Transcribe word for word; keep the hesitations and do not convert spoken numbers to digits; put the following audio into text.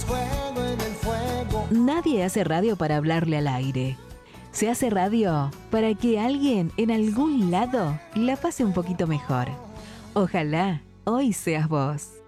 fuego en el fuego. Nadie hace radio para hablarle al aire. Se hace radio para que alguien en algún lado la pase un poquito mejor. Ojalá hoy seas vos.